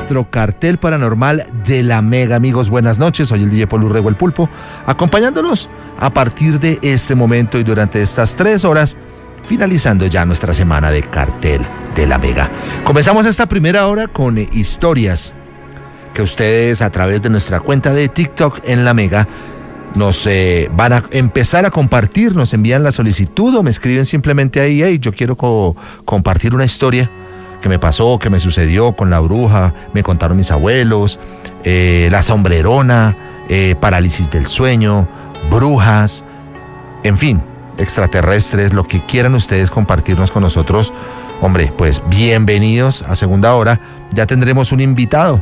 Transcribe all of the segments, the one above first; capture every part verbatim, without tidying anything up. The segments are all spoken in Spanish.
nuestro cartel paranormal de la Mega. Amigos, buenas noches, soy el D J Paul Urrego el Pulpo, acompañándolos a partir de este momento y durante estas tres horas, finalizando ya nuestra semana de cartel de la Mega. Comenzamos esta primera hora con eh, historias que ustedes a través de nuestra cuenta de TikTok en la Mega nos eh, van a empezar a compartir, nos envían la solicitud o me escriben simplemente ahí, hey, yo quiero co- compartir una historia que me pasó, que me sucedió con la bruja, me contaron mis abuelos, eh, la sombrerona, eh, parálisis del sueño, brujas, en fin, extraterrestres, lo que quieran ustedes compartirnos con nosotros. Hombre, pues bienvenidos a segunda hora, ya tendremos un invitado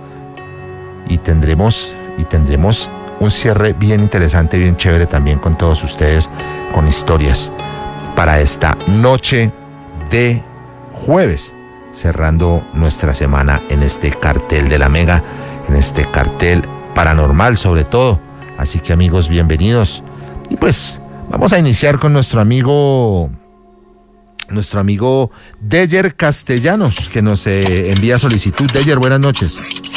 y tendremos, y tendremos un cierre bien interesante, bien chévere también con todos ustedes, con historias para esta noche de jueves, cerrando nuestra semana en este cartel de la Mega, en este cartel paranormal sobre todo. Así que amigos, bienvenidos. Y pues vamos a iniciar con nuestro amigo, nuestro amigo Deyer Castellanos, que nos eh, envía solicitud. Deyer, buenas noches.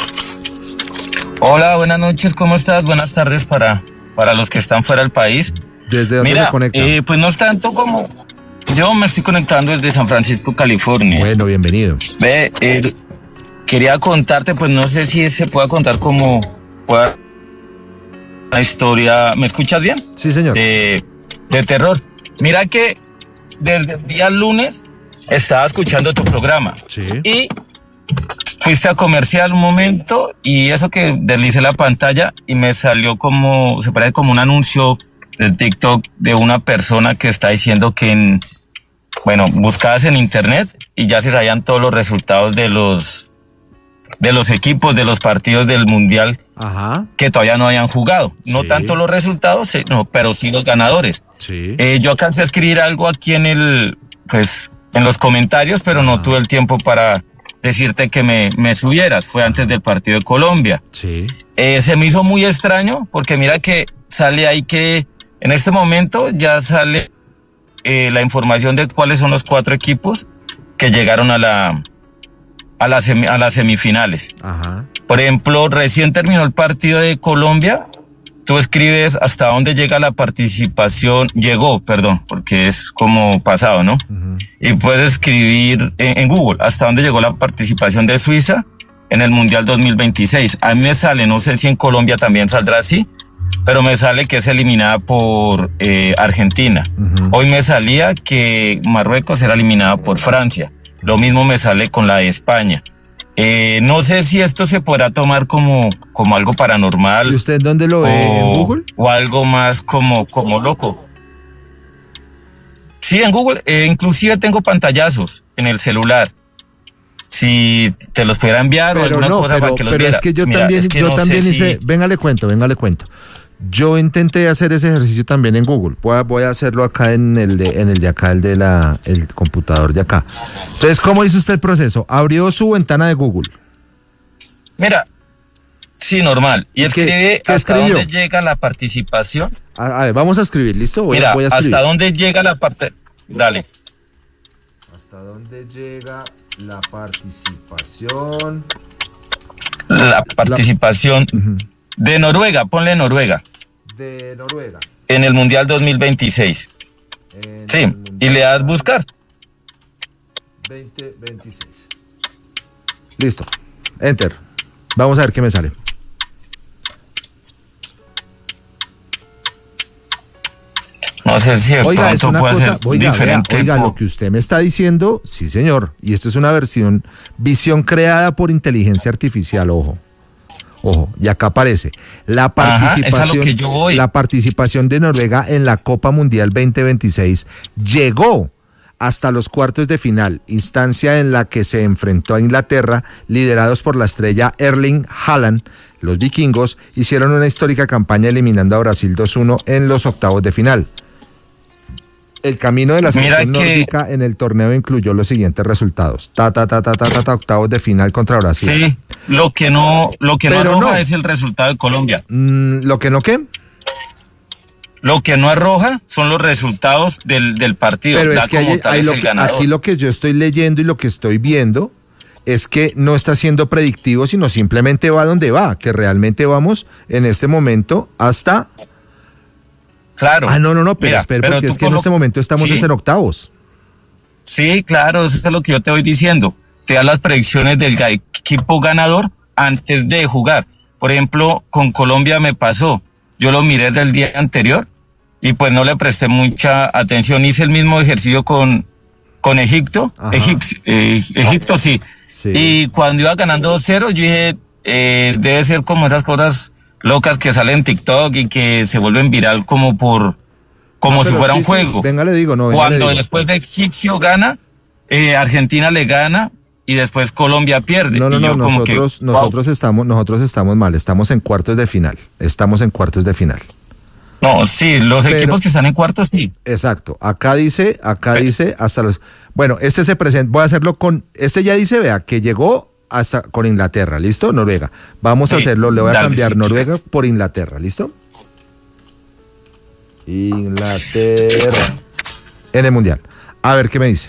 Hola, buenas noches, ¿cómo estás? Buenas tardes para, para los que están fuera del país. ¿Desde dónde Mira, se conecta? Eh, pues no es tanto como... Yo me estoy conectando desde San Francisco, California. Bueno, bienvenido. Ve, eh, quería contarte, pues no sé si se pueda contar como... Pueda, una historia... ¿Me escuchas bien? Sí, señor. De, de terror. Mira que desde el día lunes estaba escuchando tu programa. Sí. Y... fuiste a comercial un momento y eso que deslicé la pantalla y me salió como, se parece como un anuncio de TikTok de una persona que está diciendo que en, bueno, buscabas en internet y ya se sabían todos los resultados de los, de los equipos, de los partidos del mundial. Ajá. Que todavía no habían jugado. No Sí. tanto los resultados, no, pero sí los ganadores. Sí. Eh, yo alcancé a escribir algo aquí en el, pues, en los comentarios, pero no Ajá. tuve el tiempo para decirte que me, me subieras. Fue antes del partido de Colombia. Sí. Eh, se me hizo muy extraño porque mira que sale ahí que en este momento ya sale eh, la información de cuáles son los cuatro equipos que llegaron a la a, la semi, a las semifinales. Ajá. Por ejemplo, recién terminó el partido de Colombia. Tú escribes hasta dónde llega la participación, llegó, perdón, porque es como pasado, ¿no? Uh-huh. Y puedes escribir en, en Google hasta dónde llegó la participación de Suiza en el Mundial dos mil veintiséis. A mí me sale, no sé si en Colombia también saldrá así, pero me sale que es eliminada por eh, Argentina. Uh-huh. Hoy me salía que Marruecos era eliminada por Francia. Lo mismo me sale con la de España. Eh, no sé si esto se podrá tomar como, como algo paranormal. ¿Y usted dónde lo ve? ¿En Google? O algo más como, como loco. Sí, en Google. Eh, inclusive tengo pantallazos en el celular. Si te los pudiera enviar o Pero alguna no, cosa pero, para que los pero viera. es que yo Mira, también, es que yo no también sé hice, si... venga le cuento, venga le cuento. Yo intenté hacer ese ejercicio también en Google. Voy a, voy a hacerlo acá en el de, en el de acá, el de la, el computador de acá. Entonces, ¿cómo hizo usted el proceso? Abrió su ventana de Google. Mira, sí, normal. Y ¿Qué- escribe qué hasta escribió? dónde llega la participación. A, a ver, vamos a escribir, ¿listo? Voy, Mira, voy a escribir. hasta dónde llega la parte... Dale. ¿Hasta dónde llega la participación? La participación Uh-huh. de Noruega, ponle Noruega, De Noruega. en el Mundial dos mil veintiséis. En Sí, el y le das buscar. veinte veintiséis. Listo. Enter. Vamos a ver qué me sale. No sé si de Oiga, es pronto una puede cosa, ser oiga, vea, diferente. oiga, por- lo que usted me está diciendo, sí señor, y esto es una versión, visión creada por inteligencia artificial, ojo, ojo, y acá aparece, la Ajá, participación, es a lo que yo voy. la participación de Noruega en la Copa Mundial veinte veintiséis llegó hasta los cuartos de final, instancia en la que se enfrentó a Inglaterra, liderados por la estrella Erling Haaland. Los vikingos hicieron una histórica campaña eliminando a Brasil dos uno en los octavos de final. El camino de la Mira selección que- nórdica en el torneo incluyó los siguientes resultados. Ta, ta, ta, ta, ta, ta, ta, octavos de final contra Brasil. Sí, lo que no, lo que no Pero arroja no. es el resultado de Colombia. Mm, ¿Lo que no qué? Lo que no arroja son los resultados del, del partido. Pero Da es que como hay- tal hay es lo el que- ganador. aquí lo que yo estoy leyendo y lo que estoy viendo es que no está siendo predictivo, sino simplemente va donde va, que realmente vamos en este momento hasta... Claro. Ah, no, no, no, pero, Mira, espera, pero porque tú es que en colo- este momento estamos ¿Sí? en octavos. Sí, claro, eso es lo que yo te voy diciendo. Te da las predicciones del ga- equipo ganador antes de jugar. Por ejemplo, con Colombia me pasó. Yo lo miré del día anterior y pues no le presté mucha atención. Hice el mismo ejercicio con, con Egipto. Ajá. Egip- eh, Egipto sí. Sí. Y cuando iba ganando dos cero, yo dije, eh, debe ser como esas cosas locas que salen en TikTok y que se vuelven viral como por, como Ah, si pero fuera sí, un sí, juego. venga, le digo, no, venga, le Cuando digo. después de Egipcio gana, eh, Argentina le gana y después Colombia pierde. No, no, y no, yo como que, nosotros, wow. nosotros estamos, nosotros estamos mal, estamos en cuartos de final, estamos en cuartos de final. No, sí, los Pero- equipos que están en cuartos, sí. Exacto, acá dice, acá Pe- dice hasta los, bueno, este se presenta, voy a hacerlo con, este ya dice, vea, que llegó hasta con Inglaterra, ¿listo? Noruega. Vamos a Sí, hacerlo, le voy a dale, cambiar sí, Noruega por Inglaterra, ¿listo? Inglaterra en el mundial. A ver qué me dice.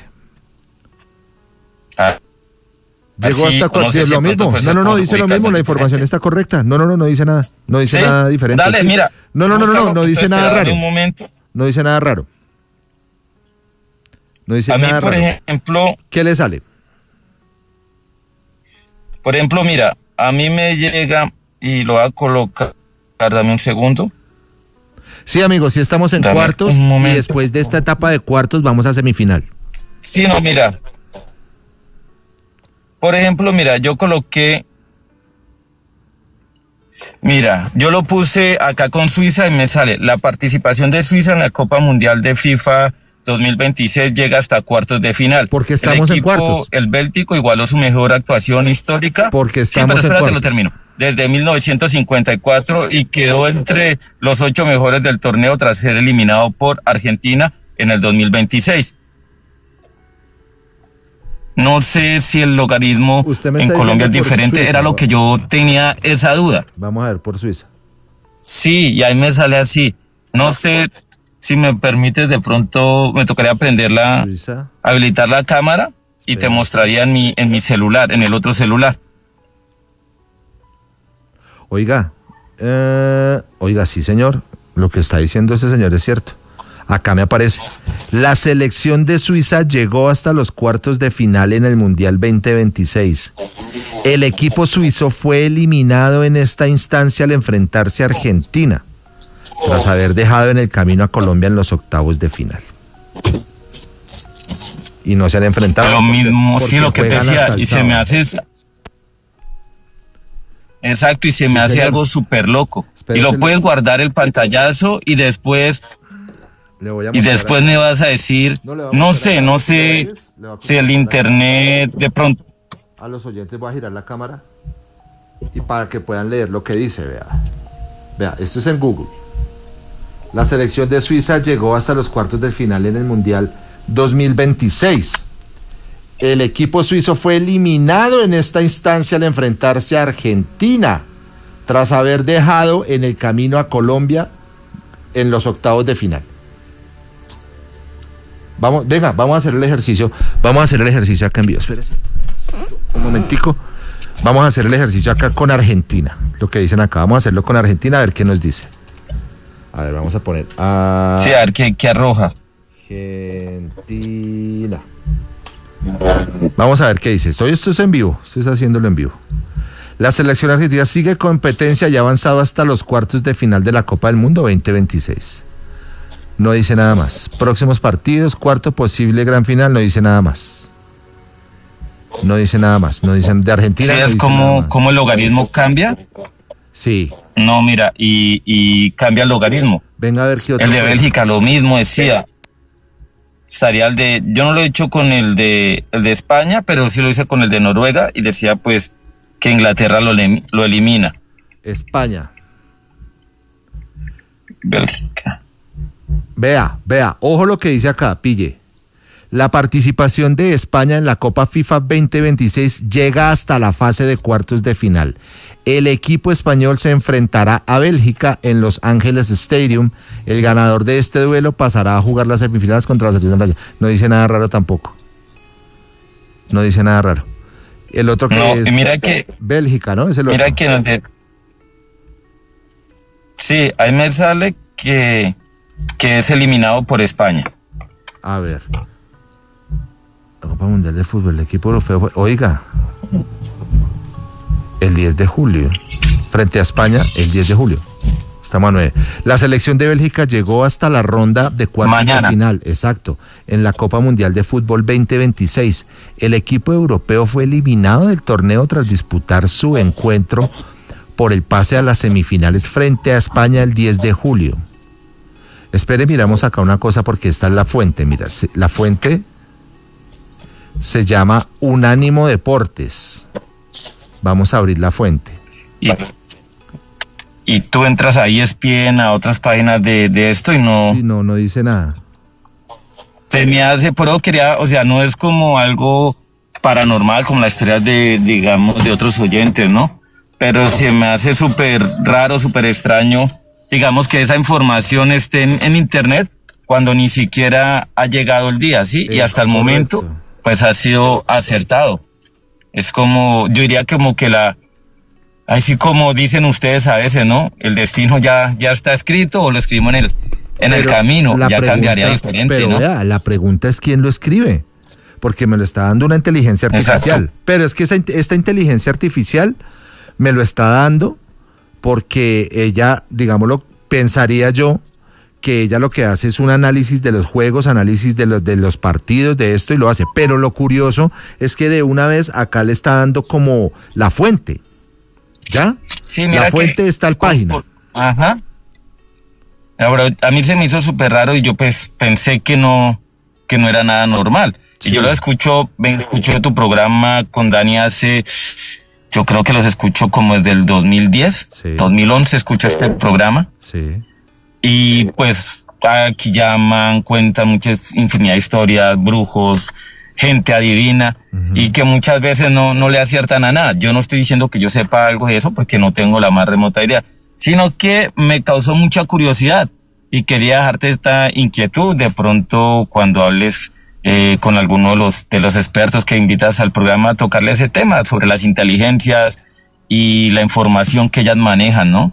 Ah, Llegó así, hasta o cuál, no sí, sé es si lo de pronto mismo. puede No, ser no, no, por dice lo ubicación mismo, la información diferente. está correcta. No, no, no, no dice nada. No dice ¿Sí? nada diferente. Dale, Sí. mira. No, no, no, no, no, no dice Entonces, nada dame raro. Un momento. No dice nada raro. No dice A mí, nada por raro. ejemplo, ¿Qué le sale? por ejemplo, mira, a mí me llega y lo voy a colocar, dame un segundo. Sí, amigos, sí estamos en Dame cuartos un y momento. después de esta etapa de cuartos vamos a semifinal. Sí, no, mira. Por ejemplo, mira, yo coloqué, mira, yo lo puse acá con Suiza y me sale la participación de Suiza en la Copa Mundial de FIFA dos mil veintiséis llega hasta cuartos de final. Porque estamos el en equipo, cuartos. El Béltico igualó su mejor actuación histórica. Porque Sí, estamos pero en espérate, cuartos. lo termino. Desde mil novecientos cincuenta y cuatro y quedó entre los ocho mejores del torneo tras ser eliminado por Argentina en el dos mil veintiséis. No sé si el logaritmo Usted me en está Colombia es diciendo por diferente, Suiza, era lo ¿no? que yo tenía esa duda. Vamos a ver por Suiza. Sí, y ahí me sale así. No sé si me permites, de pronto me tocaría aprenderla, Suiza. habilitar la cámara y te Espera. mostraría en mi, en mi celular, en el otro celular. Oiga, eh, oiga, sí, señor. Lo que está diciendo ese señor es cierto. Acá me aparece. La selección de Suiza llegó hasta los cuartos de final en el Mundial veinte veintiséis. El equipo suizo fue eliminado en esta instancia al enfrentarse a Argentina, tras haber dejado en el camino a Colombia en los octavos de final. Y no se han enfrentado. Lo porque- mismo, porque sí, lo que te juegan hasta decía, el y se me sábado. hace... es- Exacto, y se Sí, me hace señor. algo súper loco. Espérese, Y lo le- puedes guardar el pantallazo y después Le voy a y mostrar después acá. me vas a decir, No, le va a no mostrar sé, acá no los sé lugares, le va a si el colocar acá. internet de pronto. A los oyentes voy a girar la cámara y para que puedan leer lo que dice, vea. Vea, esto es en Google. La selección de Suiza llegó hasta los cuartos de final en el Mundial dos mil veintiséis. El equipo suizo fue eliminado en esta instancia al enfrentarse a Argentina, tras haber dejado en el camino a Colombia en los octavos de final. Vamos, venga, vamos a hacer el ejercicio. Vamos a hacer el ejercicio acá en vivo. Espérese. Un momentico. Vamos a hacer el ejercicio acá con Argentina. Lo que dicen acá. Vamos a hacerlo con Argentina a ver qué nos dice. A ver, vamos a poner a Sí, a ver qué, qué arroja. Argentina. Vamos a ver qué dice. Esto, esto es en vivo. Esto es haciéndolo en vivo. La selección argentina sigue competencia y ha avanzado hasta los cuartos de final de la Copa del Mundo veinte veintiséis. No dice nada más. Próximos partidos, cuarto posible gran final, no dice nada más. No dice nada más. No dicen de Argentina. ¿Sí no es dice nada como, más. como el logaritmo cambia? Sí. No, mira, y, y cambia el logaritmo. Venga a ver qué otro. El de Bélgica lo mismo decía. Estaría el de, yo no lo he hecho con el de, el de España, pero sí lo hice con el de Noruega y decía pues que Inglaterra lo, le- lo elimina. España. Bélgica. Vea, vea, ojo lo que dice acá, pille. La participación de España en la Copa FIFA veinte veintiséis llega hasta la fase de cuartos de final. El equipo español se enfrentará a Bélgica en Los Ángeles Stadium. El ganador de este duelo pasará a jugar las semifinales contra la selección de Francia. No dice nada raro tampoco. No dice nada raro. El otro que No, es y mira que, Bélgica, ¿no? Es el otro. mira que no sé. Sí, ahí me sale que, que es eliminado por España. A ver. La Copa Mundial de Fútbol, el equipo europeo fue, oiga, el diez de julio, frente a España, el diez de julio. Estamos a nueve. La selección de Bélgica llegó hasta la ronda de cuartos de final, exacto, en la Copa Mundial de Fútbol veinte veintiséis. El equipo europeo fue eliminado del torneo tras disputar su encuentro por el pase a las semifinales frente a España el diez de julio. Espere, miramos acá una cosa porque esta es la fuente. Mira, la fuente se llama Unánimo Deportes. Vamos a abrir la fuente. Y, y tú entras a E S P N, a otras páginas de, de esto y no... Sí, no, no dice nada. Se me hace, pero quería, o sea, no es como algo paranormal como la historia de, digamos, de otros oyentes, ¿no? Pero se me hace súper raro, súper extraño, digamos, que esa información esté en, en internet cuando ni siquiera ha llegado el día, ¿sí? Es y hasta el correcto. momento, pues ha sido acertado. Es como, yo diría como que la, así como dicen ustedes a veces, ¿no? El destino ya, ya está escrito o lo escribimos en el, en el camino, ya pregunta, cambiaría diferente, pero, ¿no? Vea, la pregunta es quién lo escribe, porque me lo está dando una inteligencia artificial. Exacto. Pero es que esa, esta inteligencia artificial me lo está dando porque ella, digámoslo, pensaría yo que ella lo que hace es un análisis de los juegos, análisis de los, de los partidos, de esto y lo hace. Pero lo curioso es que de una vez acá le está dando como la fuente, ¿ya? Sí, mira la fuente que, está en página. Ajá. Ahora, a mí se me hizo súper raro y yo pues pensé que no, que no era nada normal. Sí. Y yo lo escucho, ven, escucho tu programa con Dani hace... Yo creo que los escucho como desde el dos mil diez, sí. dos mil once escucho este programa. Sí. Y pues aquí llaman, cuentan muchas, infinidad de historias, brujos, gente adivina, uh-huh. y que muchas veces no, no le aciertan a nada. Yo no estoy diciendo que yo sepa algo de eso porque no tengo la más remota idea, sino que me causó mucha curiosidad y quería dejarte esta inquietud de pronto cuando hables Eh, con alguno de los de los expertos que invitas al programa a tocarle ese tema sobre las inteligencias y la información que ellas manejan, ¿no?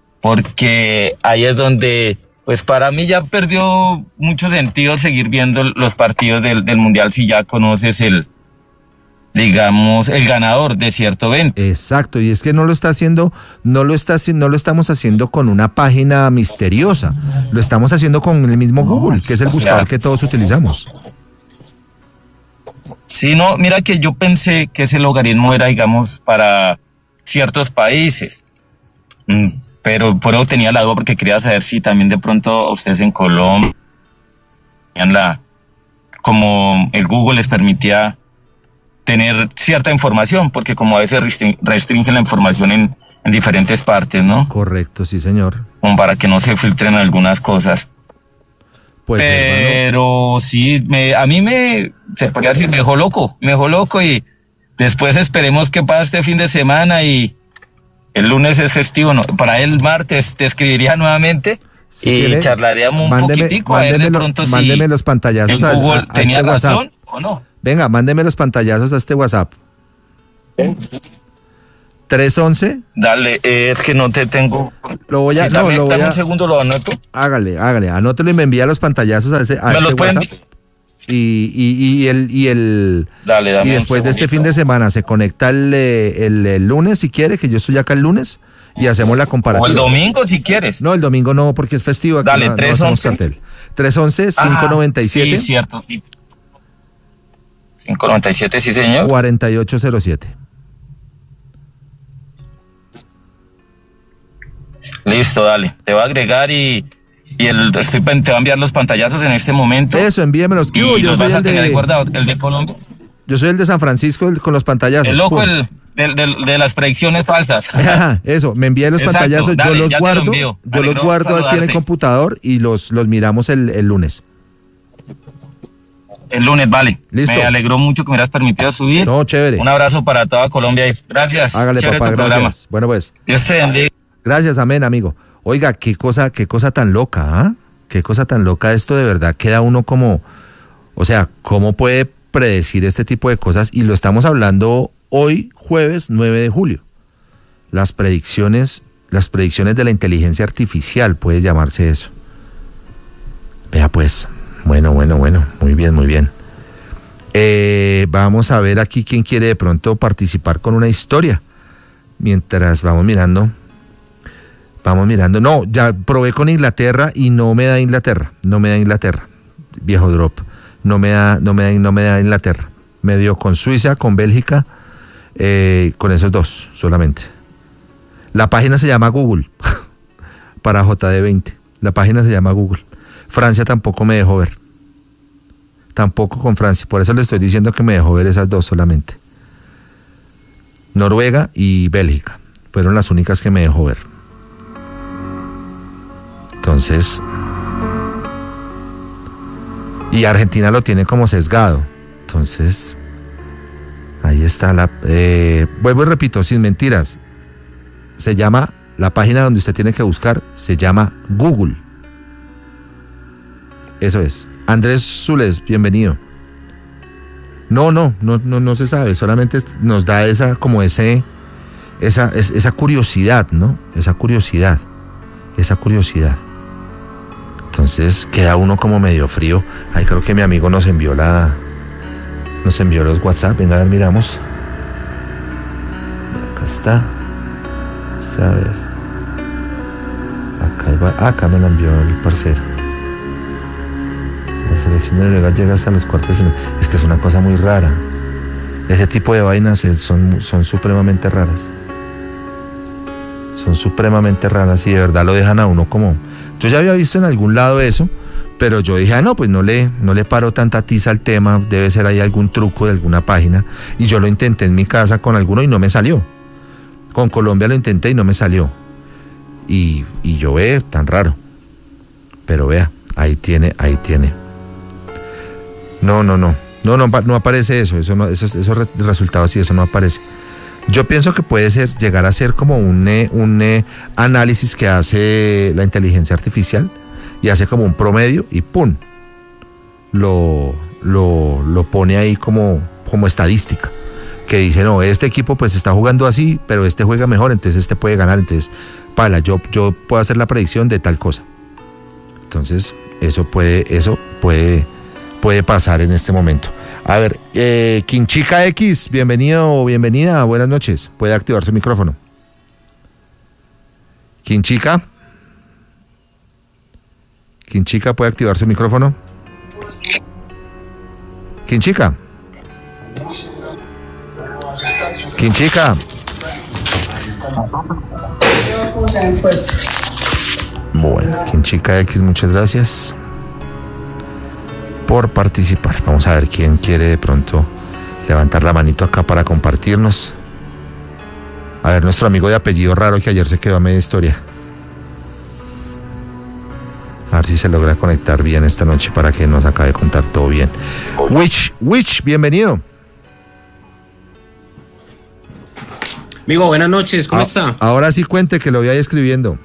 Porque ahí es donde, pues para mí ya perdió mucho sentido seguir viendo los partidos del, del Mundial si ya conoces el, digamos, el ganador de cierto evento. Exacto, y es que no lo está haciendo, no lo está no lo estamos haciendo con una página misteriosa, lo estamos haciendo con el mismo Google, que es el buscador que todos utilizamos. Sí, no, mira que yo pensé que ese logaritmo era, digamos, para ciertos países, pero por eso tenía la duda porque quería saber si también de pronto ustedes en Colombia, la, como el Google les permitía tener cierta información, porque como a veces restringen la información en, en diferentes partes, ¿no? Correcto, sí, señor. Como para que no se filtren algunas cosas. Pues, pero hermano, sí, me, a mí me, se podría decir, me dejó loco, me dejó loco y después esperemos que pase este fin de semana y el lunes es festivo, ¿no? Para el martes te escribiría nuevamente sí, y ¿quiere? charlaríamos un mándeme, poquitico a ver de pronto lo, mándeme si los pantallazos el Google a, a tenía este razón WhatsApp. o no. Venga, mándeme los pantallazos a este WhatsApp. ¿Eh? tres once Dale, eh, es que no te tengo. Lo voy a, sí, no, dame, lo voy dame a, un segundo, lo anoto. Hágale, hágale, anótelo y me envía los pantallazos a ese, a ¿Me este los pueden WhatsApp. Y, y, y el y el Dale, dame y después de este fin de semana se conecta el, el, el lunes si quiere, que yo estoy acá el lunes y hacemos la comparativa. O el domingo si quieres. No, el domingo no porque es festivo. Aquí Dale, no, tres once. tres once, cinco noventa y siete. Sí, cierto, sí. cinco noventa y siete, sí señor. cuarenta y ocho cero siete. Listo, dale. Te voy a agregar y, y el, estoy, te voy a enviar los pantallazos en este momento. Eso, envíemelos. Y yo los soy vas a el tener de, guardados. El de Colombia. Yo soy el de San Francisco el, con los pantallazos. El loco el, de, de, de las predicciones falsas. Ajá, eso, me envía los Exacto, pantallazos, dale, yo los guardo, yo los guardo aquí en el computador y los, los miramos el, el lunes. El lunes, vale. Listo. Me alegró mucho que me hubieras permitido subir. No, chévere. Un abrazo para toda Colombia y gracias. Hágale, chévere papá, tu gracias. Programa. Bueno, pues. Dios te bendiga. Gracias, amén, amigo. Oiga, qué cosa, qué cosa tan loca, ¿ah? ¿eh? Qué cosa tan loca esto, de verdad. Queda uno como, o sea, ¿cómo puede predecir este tipo de cosas? Y lo estamos hablando hoy jueves nueve de julio. Las predicciones, las predicciones de la inteligencia artificial, puede llamarse eso. Vea pues, bueno, bueno, bueno, muy bien, muy bien. Eh, vamos a ver aquí quién quiere de pronto participar con una historia. Mientras vamos mirando, vamos mirando. No, ya probé con Inglaterra y no me da Inglaterra, no me da Inglaterra, viejo drop, no me da, no me da, no me da Inglaterra. Me dio con Suiza, con Bélgica, eh, con esos dos solamente. La página se llama Google para J D veinte. La página se llama Google. Francia tampoco me dejó ver. Tampoco con Francia. Por eso le estoy diciendo que me dejó ver esas dos solamente. Noruega y Bélgica fueron las únicas que me dejó ver. Entonces, y Argentina lo tiene como sesgado. Entonces, ahí está la... Eh, vuelvo y repito, sin mentiras. Se llama, la página donde usted tiene que buscar, se llama Google. Eso es. Andrés Zules, bienvenido. No, no, no, no, no se sabe, solamente nos da esa, como ese, esa, esa curiosidad, ¿no? Esa curiosidad, esa curiosidad. Entonces queda uno como medio frío. Ay, creo que mi amigo nos envió la, nos envió los WhatsApp. Venga, a ver, miramos. Acá está. Está, a ver. Acá, va, acá me lo envió el parcero. La selección de Noruega llega hasta los cuartos de final. Es que es una cosa muy rara. Ese tipo de vainas son, son supremamente raras. Son supremamente raras y de verdad lo dejan a uno como... Yo ya había visto en algún lado eso, pero yo dije, ah, no, pues no le, no le paro tanta tiza al tema, debe ser ahí algún truco de alguna página. Y yo lo intenté en mi casa con alguno y no me salió. Con Colombia lo intenté y no me salió. Y, y yo ve, tan raro. Pero vea, ahí tiene, ahí tiene. No, no, no, no, no, no aparece eso, eso no, esos, esos resultados y eso no aparece. Yo pienso que puede ser, llegar a ser como un, eh, un eh, análisis que hace la inteligencia artificial y hace como un promedio y ¡pum! Lo, lo, lo pone ahí como, como estadística. Que dice, no, este equipo pues está jugando así, pero este juega mejor, entonces este puede ganar, entonces, para, yo, yo puedo hacer la predicción de tal cosa. Entonces, eso puede, eso puede... puede pasar en este momento. A ver, eh, Quinchica X, bienvenido o bienvenida, buenas noches. Puede activar su micrófono. Quinchica. Quinchica, ¿puede activar su micrófono? Quinchica. Quinchica. Bueno, Quinchica X, muchas gracias por participar. Vamos a ver quién quiere de pronto levantar la manito acá para compartirnos. A ver, nuestro amigo de apellido raro que ayer se quedó a media historia. A ver si se logra conectar bien esta noche para que nos acabe de contar todo bien. Witch, Witch, bienvenido. Amigo, buenas noches, ¿cómo a, está? Ahora sí cuente que lo voy ahí escribiendo.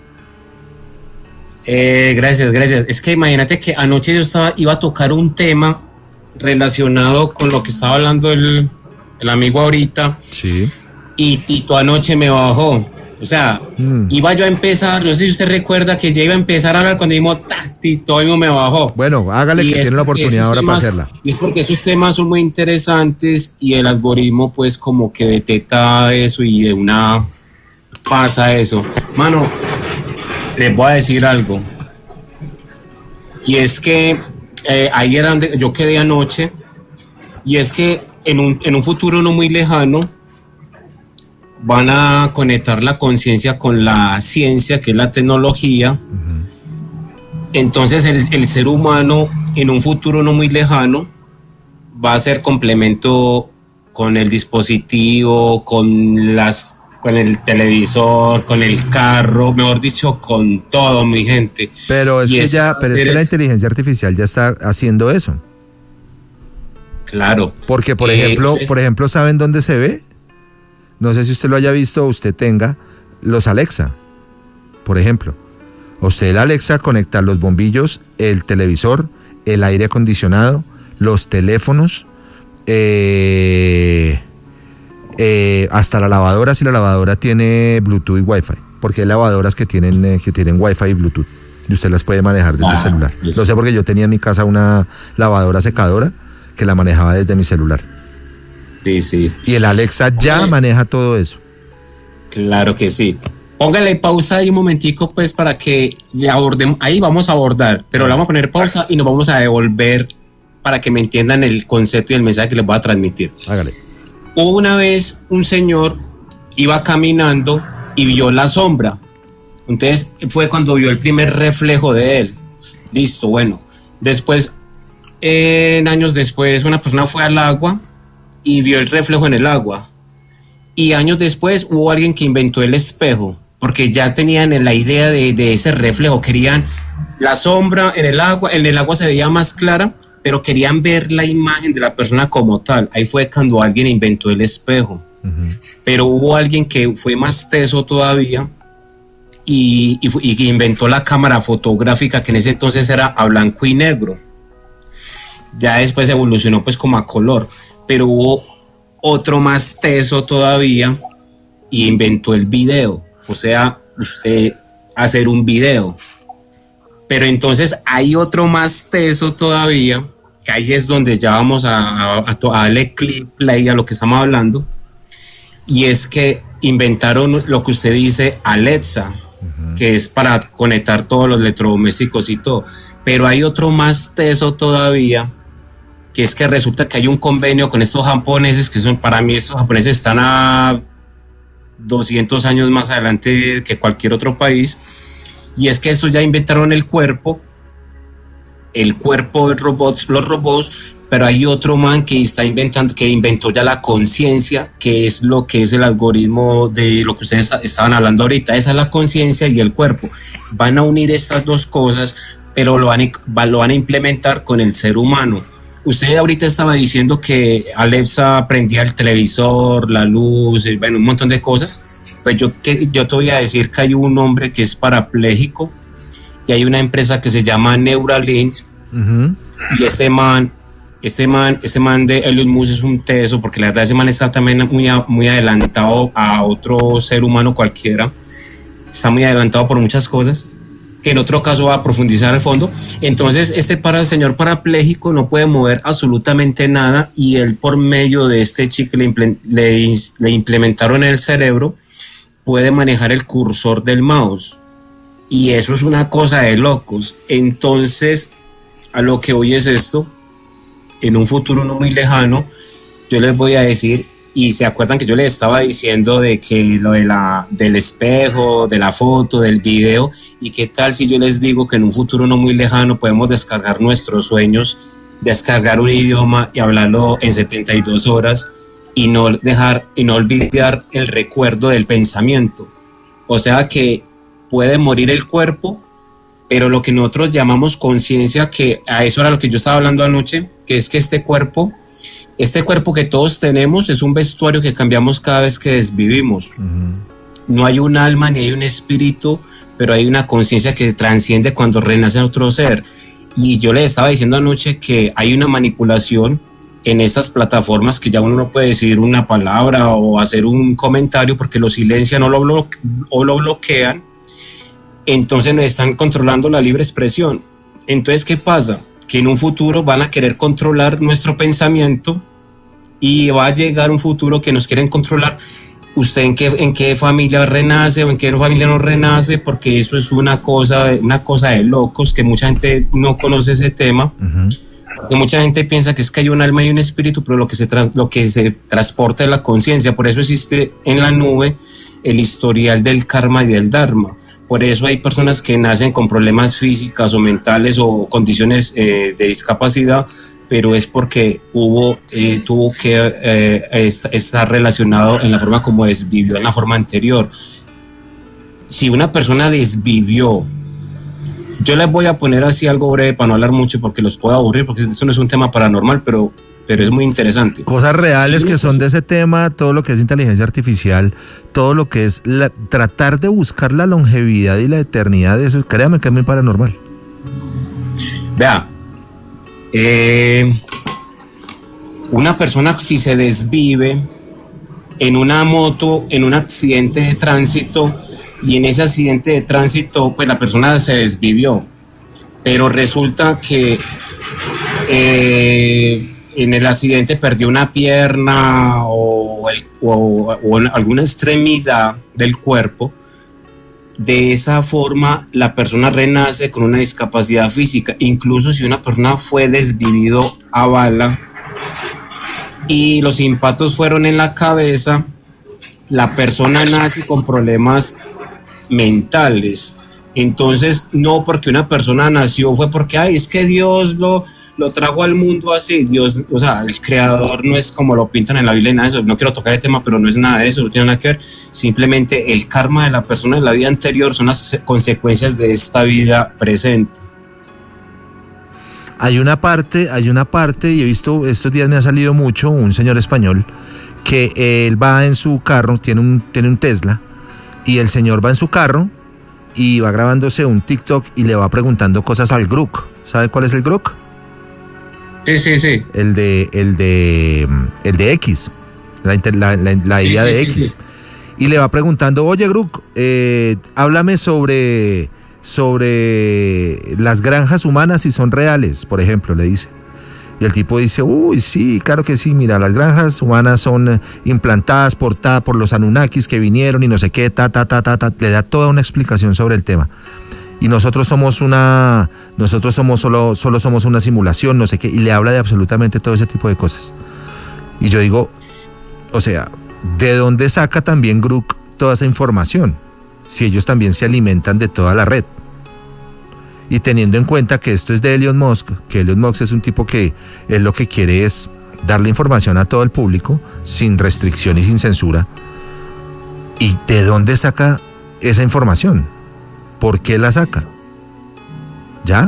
Eh, gracias, gracias. Es que imagínate que anoche yo estaba, iba a tocar un tema relacionado con lo que estaba hablando el, el amigo ahorita. Sí. Y Tito anoche me bajó. O sea, mm. iba yo a empezar, no sé si usted recuerda que ya iba a empezar a hablar cuando dijimos, Tito mismo me bajó. Bueno, hágale y que tiene la oportunidad ahora temas, para hacerla. Y es porque esos temas son muy interesantes y el algoritmo pues como que detecta eso y de una pasa eso. Mano, les voy a decir algo. Y es que eh, ahí era donde yo quedé anoche. Y es que en un, en un futuro no muy lejano van a conectar la conciencia con la ciencia, que es la tecnología. Uh-huh. Entonces el, el ser humano en un futuro no muy lejano va a ser complemento con el dispositivo, con las... con el televisor, con el carro, mejor dicho, con todo, mi gente. Pero es, que, ya, pero es que la inteligencia artificial ya está haciendo eso. Claro. Porque, por eh, ejemplo, es... por ejemplo, ¿saben dónde se ve? No sé si usted lo haya visto o usted tenga los Alexa, por ejemplo. Usted el Alexa conecta los bombillos, el televisor, el aire acondicionado, los teléfonos, eh... eh, hasta la lavadora, si la lavadora tiene Bluetooth y Wi-Fi, porque hay lavadoras que tienen, eh, que tienen Wi-Fi y Bluetooth, y usted las puede manejar desde ah, el celular. Yes. Lo sé porque yo tenía en mi casa una lavadora secadora que la manejaba desde mi celular. Sí, sí. Y el Alexa ya Oye, maneja todo eso. Claro que sí. Póngale pausa ahí un momentico, pues, para que le abordemos. Ahí vamos a abordar, pero le vamos a poner pausa y nos vamos a devolver para que me entiendan el concepto y el mensaje que les voy a transmitir. Hágale. Hubo una vez un señor iba caminando y vio la sombra. Entonces fue cuando vio el primer reflejo de él. Listo, bueno. Después, eh, años después, una persona fue al agua y vio el reflejo en el agua. Y años después hubo alguien que inventó el espejo, porque ya tenían la idea de, de ese reflejo. Querían la sombra en el agua, en el agua se veía más clara, pero querían ver la imagen de la persona como tal. Ahí fue cuando alguien inventó el espejo. Uh-huh. Pero hubo alguien que fue más teso todavía y, y, y inventó la cámara fotográfica, que en ese entonces era a blanco y negro. Ya después evolucionó pues como a color, pero hubo otro más teso todavía y inventó el video. O sea, usted hacer un video. Pero entonces hay otro más teso todavía, que ahí es donde ya vamos a, a, a darle clip play a lo que estamos hablando, y es que inventaron lo que usted dice Alexa, uh-huh. que es para conectar todos los electrodomésticos y todo. Pero hay otro más teso todavía, que es que resulta que hay un convenio con estos japoneses, que son, para mí estos japoneses están a doscientos años más adelante que cualquier otro país, y es que estos ya inventaron el cuerpo, el cuerpo de robots, los robots, pero hay otro man que está inventando, que inventó ya la conciencia, que es lo que es el algoritmo de lo que ustedes estaban hablando ahorita. Esa es la conciencia y el cuerpo. Van a unir estas dos cosas, pero lo van a, lo van a implementar con el ser humano. Usted ahorita estaba diciendo que Alexa prendía el televisor, la luz, bueno, un montón de cosas. Pues yo, que, yo te voy a decir que hay un hombre que es parapléjico y hay una empresa que se llama Neuralink, uh-huh. y este man, este man, este man de Elon Musk es un teso, porque la verdad ese man está también muy, muy adelantado a otro ser humano cualquiera, está muy adelantado por muchas cosas, que en otro caso va a profundizar al fondo. Entonces este para el señor parapléjico no puede mover absolutamente nada, y él, por medio de este chip que le, imple- le, le implementaron en el cerebro, puede manejar el cursor del mouse, y eso es una cosa de locos. Entonces, a lo que hoy es esto, en un futuro no muy lejano, yo les voy a decir, y se acuerdan que yo les estaba diciendo de que lo de la, del espejo, de la foto, del video, y qué tal si yo les digo que en un futuro no muy lejano podemos descargar nuestros sueños, descargar un idioma y hablarlo en setenta y dos horas, y no dejar y no olvidar el recuerdo del pensamiento. O sea que puede morir el cuerpo, pero lo que nosotros llamamos conciencia, que a eso era lo que yo estaba hablando anoche, que es que este cuerpo, este cuerpo que todos tenemos es un vestuario que cambiamos cada vez que desvivimos. Uh-huh. No hay un alma ni hay un espíritu, pero hay una conciencia que transciende cuando renace otro ser. Y yo les estaba diciendo anoche que hay una manipulación en estas plataformas, que ya uno no puede decir una palabra o hacer un comentario porque lo silencian o lo, bloque- o lo bloquean. Entonces nos están controlando la libre expresión. Entonces, ¿qué pasa? Que en un futuro van a querer controlar nuestro pensamiento, y va a llegar un futuro que nos quieren controlar. ¿Usted en qué, en qué familia renace o en qué familia no renace? Porque eso es una cosa, una cosa de locos, que mucha gente no conoce ese tema. Uh-huh. Porque mucha gente piensa que es que hay un alma y un espíritu, pero lo que se, tra- lo que se transporta es la conciencia. Por eso existe en la nube el historial del karma y del dharma. Por eso hay personas que nacen con problemas físicas o mentales o condiciones eh, de discapacidad, pero es porque hubo, eh, tuvo que eh, estar relacionado en la forma como desvivió en la forma anterior. Si una persona desvivió, yo les voy a poner así algo breve para no hablar mucho porque los puedo aburrir, porque eso no es un tema paranormal, pero, pero es muy interesante. Cosas reales sí, que son de ese tema, todo lo que es inteligencia artificial, todo lo que es la, tratar de buscar la longevidad y la eternidad de eso, créame que es muy paranormal. Vea, eh, una persona si se desvive, en una moto, en un accidente de tránsito, y en ese accidente de tránsito, pues la persona se desvivió, pero resulta que eh, en el accidente perdió una pierna o, el, o, o alguna extremidad del cuerpo. De esa forma la persona renace con una discapacidad física, incluso si una persona fue desvivido a bala y los impactos fueron en la cabeza, la persona nace con problemas mentales. Entonces, no porque una persona nació fue porque, ay, es que Dios lo, lo trajo al mundo así. Dios, o sea, el creador no es como lo pintan en la Biblia, nada de eso. No quiero tocar el tema, pero no es nada de eso, no tiene nada que ver. Simplemente el karma de la persona en la vida anterior son las consecuencias de esta vida presente. Hay una parte, hay una parte, y he visto, estos días me ha salido mucho, un señor español, que él va en su carro, tiene un, tiene un Tesla, y el señor va en su carro, y va grabándose un TikTok y le va preguntando cosas al Grok. ¿Sabe cuál es el Grok? Sí, sí, sí. El de, el de, el de X, la, la, la, la sí, I A sí, de sí, X. sí. Y le va preguntando, oye Grok, eh, háblame sobre, sobre las granjas humanas si son reales, por ejemplo, le dice. Y el tipo dice, uy, sí, claro que sí, mira, las granjas humanas son implantadas por, ta, por los Anunnakis que vinieron y no sé qué, ta, ta, ta, ta, ta, le da toda una explicación sobre el tema. Y nosotros somos una, nosotros somos solo, solo somos una simulación, no sé qué, y le habla de absolutamente todo ese tipo de cosas. Y yo digo, o sea, ¿de dónde saca también Grok toda esa información? Si ellos también se alimentan de toda la red. Y teniendo en cuenta que esto es de Elon Musk, que Elon Musk es un tipo que él lo que quiere es darle información a todo el público, sin restricción y sin censura. ¿Y de dónde saca esa información? ¿Por qué la saca? ¿Ya?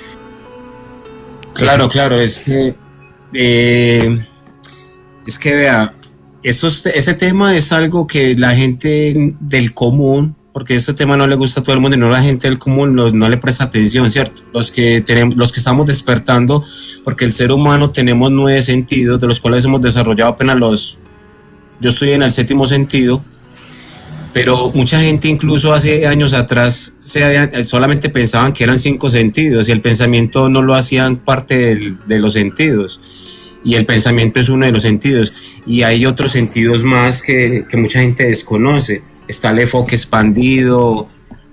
Claro, claro, es que eh, es que vea, estos, ese tema es algo que la gente del común, porque este tema no le gusta a todo el mundo y no la gente del común no, no le presta atención, ¿cierto? Los que tenemos, los que estamos despertando, porque el ser humano tenemos nueve sentidos, de los cuales hemos desarrollado apenas los, yo estoy en el séptimo sentido, pero mucha gente incluso hace años atrás se habían, solamente pensaban que eran cinco sentidos y el pensamiento no lo hacían parte del, de los sentidos. Y el pensamiento es uno de los sentidos. Y hay otros sentidos más que, que mucha gente desconoce. Está el enfoque expandido,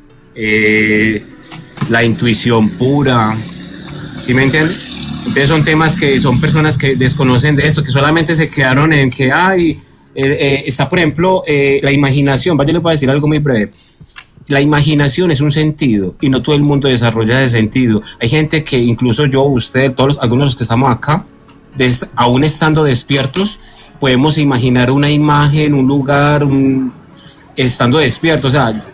eh, la intuición pura. ¿Sí me entienden? Entonces son temas que son personas que desconocen de esto, que solamente se quedaron en que, ay, eh, eh, está por ejemplo eh, la imaginación. Yo les voy a decir algo muy breve. La imaginación es un sentido y no todo el mundo desarrolla ese sentido. Hay gente que incluso yo, usted, todos los, algunos de los que estamos acá, Des, aún estando despiertos, podemos imaginar una imagen, un lugar, un, estando despiertos. O sea,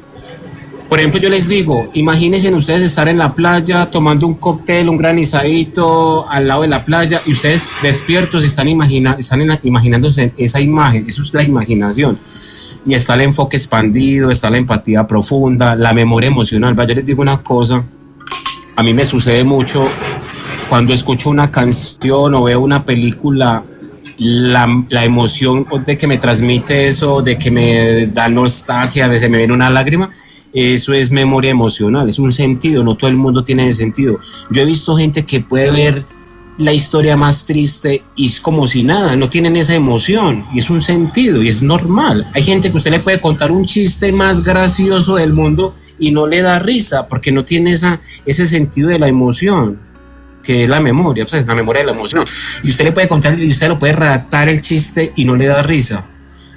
por ejemplo, yo les digo, imagínense ustedes estar en la playa tomando un cóctel, un granizadito al lado de la playa y ustedes despiertos están, imagina, están en, imaginándose esa imagen. Eso es la imaginación. Y está el enfoque expandido, está la empatía profunda, la memoria emocional. Yo les digo una cosa, a mí me sucede mucho. Cuando escucho una canción o veo una película, la, la emoción de que me transmite eso, de que me da nostalgia, a veces me viene una lágrima, eso es memoria emocional, es un sentido, no todo el mundo tiene ese sentido. Yo he visto gente que puede ver la historia más triste y es como si nada, no tienen esa emoción, y es un sentido, y es normal. Hay gente que usted le puede contar un chiste más gracioso del mundo y no le da risa, porque no tiene esa, ese sentido de la emoción, que es la memoria, pues es la memoria de la emoción. Y usted le puede contar, y usted lo puede redactar el chiste y no le da risa.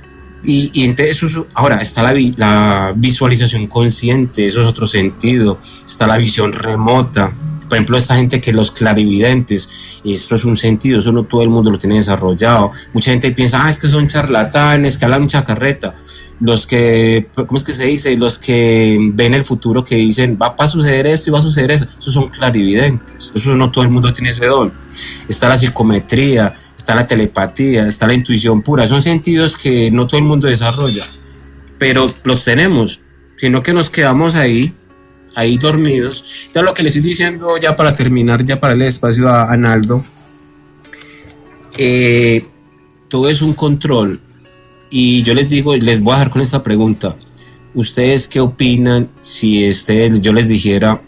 Y, y entonces, eso, ahora está la, la visualización consciente, eso es otro sentido. Está la visión remota. Por ejemplo, esta gente que los clarividentes, esto es un sentido, eso no todo el mundo lo tiene desarrollado. Mucha gente piensa, ah, es que son charlatanes, que hablan mucha carreta. Los que, ¿cómo es que se dice? Los que ven el futuro, que dicen, va a suceder esto y va a suceder eso, esos son clarividentes, eso no todo el mundo tiene ese don. Está la psicometría, está la telepatía, está la intuición pura, son sentidos que no todo el mundo desarrolla, pero los tenemos, sino que nos quedamos ahí, ahí dormidos. Entonces lo que les estoy diciendo ya para terminar, ya para el espacio a Analdo, eh, todo es un control. Y yo les digo, les voy a dejar con esta pregunta. ¿Ustedes qué opinan si este, yo les dijera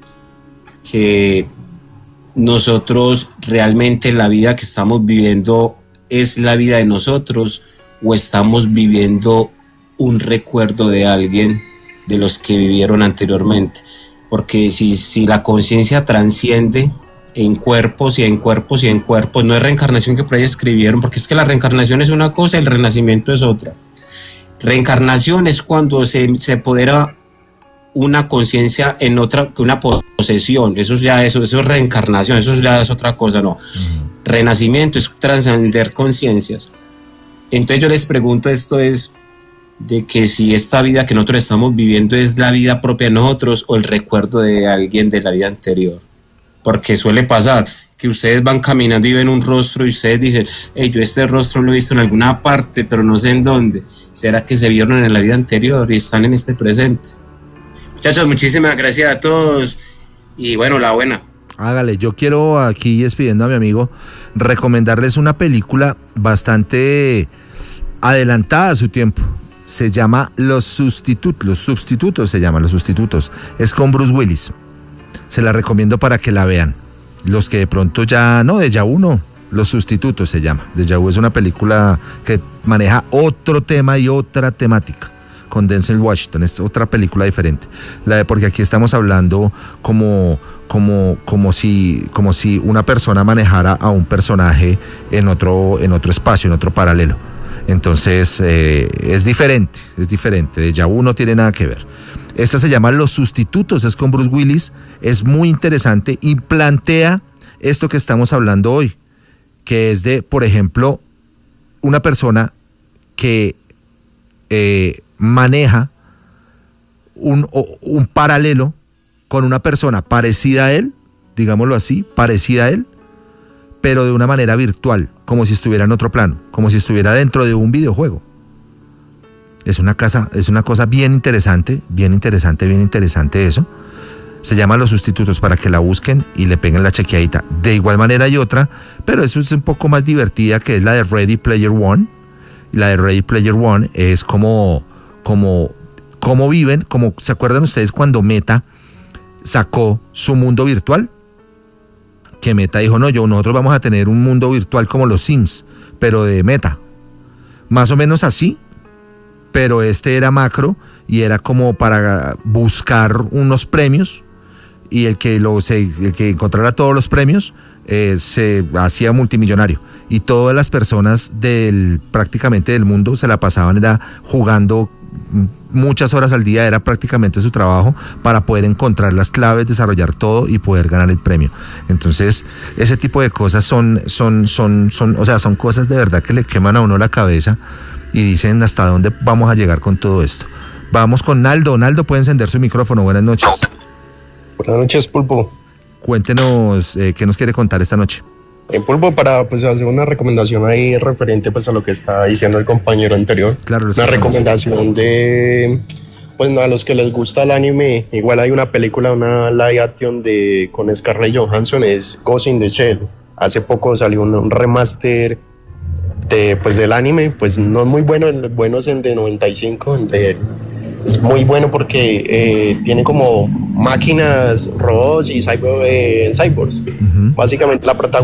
que nosotros realmente la vida que estamos viviendo es la vida de nosotros o estamos viviendo un recuerdo de alguien de los que vivieron anteriormente? Porque si, si la conciencia trasciende en cuerpos y en cuerpos y en cuerpos, no es reencarnación que por ahí escribieron, porque es que la reencarnación es una cosa y el renacimiento es otra. Reencarnación es cuando se, se apodera una conciencia en otra, que una posesión, eso ya eso, eso es reencarnación, eso ya es otra cosa, no. Uh-huh. Renacimiento es trascender conciencias. Entonces yo les pregunto, esto es de que si esta vida que nosotros estamos viviendo es la vida propia de nosotros o el recuerdo de alguien de la vida anterior, porque suele pasar que ustedes van caminando y ven un rostro y ustedes dicen, hey, yo este rostro lo he visto en alguna parte, pero no sé en dónde. ¿Será que se vieron en la vida anterior y están en este presente? Muchachos, muchísimas gracias a todos y bueno, la buena. Hágale, yo quiero aquí, despidiendo a mi amigo, recomendarles una película bastante adelantada a su tiempo. Se llama Los Sustitutos, Los Sustitutos se llama, Los Sustitutos. Es con Bruce Willis. Se la recomiendo para que la vean. Los que de pronto ya, no, Déjà Vu no, Los Sustitutos se llama. Déjà Vu es una película que maneja otro tema y otra temática. Con Denzel Washington, es otra película diferente. La de, porque aquí estamos hablando como, como, como si, como si una persona manejara a un personaje en otro, en otro espacio, en otro paralelo. Entonces, eh, es diferente, es diferente. Déjà Vu no tiene nada que ver. Esta se llama Los Sustitutos, es con Bruce Willis, es muy interesante y plantea esto que estamos hablando hoy, que es de, por ejemplo, una persona que eh, maneja un, un paralelo con una persona parecida a él, digámoslo así, parecida a él, pero de una manera virtual, como si estuviera en otro plano, como si estuviera dentro de un videojuego. Es una casa, es una cosa bien interesante, bien interesante, bien interesante eso. Se llama Los Sustitutos, para que la busquen y le peguen la chequeadita. De igual manera hay otra, pero eso es un poco más divertida, que es la de Ready Player One. La de Ready Player One es como, como, cómo viven, como, ¿se acuerdan ustedes cuando Meta sacó su mundo virtual? Que Meta dijo, no, yo, nosotros vamos a tener un mundo virtual como los Sims, pero de Meta. Más o menos así, pero este era macro y era como para buscar unos premios, y el que, lo, se, el que encontrara todos los premios eh, se hacía multimillonario. Y todas las personas del prácticamente del mundo se la pasaban era jugando muchas horas al día, era prácticamente su trabajo para poder encontrar las claves, desarrollar todo y poder ganar el premio. Entonces, ese tipo de cosas son, son, son, son, o sea, son cosas de verdad que le queman a uno la cabeza y dicen hasta dónde vamos a llegar con todo esto. Vamos con Naldo. Naldo, puede encender su micrófono. Buenas noches. Buenas noches, Pulpo. Cuéntenos eh, qué nos quiere contar esta noche. En Pulpo, para pues hacer una recomendación ahí referente pues a lo que está diciendo el compañero anterior. Claro, una recomendación de pues a los que les gusta el anime. Igual hay una película, una live action de con Scarlett Johansson, es Ghost in the Shell. Hace poco salió un, un remaster de pues del anime, pues no es muy bueno, el bueno es el de noventa y cinco, el de es muy bueno porque eh, tiene como máquinas, robots y cyber, eh, cyborgs. Uh-huh. Básicamente la protagonista